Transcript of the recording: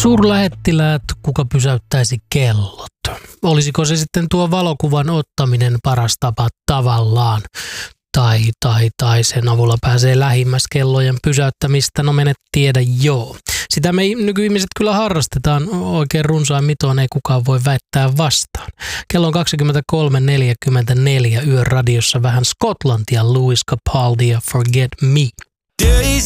Suurlähettiläät, kuka pysäyttäisi kellot? Olisiko se sitten tuo valokuvan ottaminen paras tapa tavallaan? Tai sen avulla pääsee lähimmäs kellojen pysäyttämistä, no menet tiedä joo. Sitä me nykyihmiset kyllä harrastetaan oikein runsain mitoin, ei kukaan voi väittää vastaan. Kello on 23.44 Yön radiossa vähän Skotlantia, Lewis Capaldi ja Forget Me.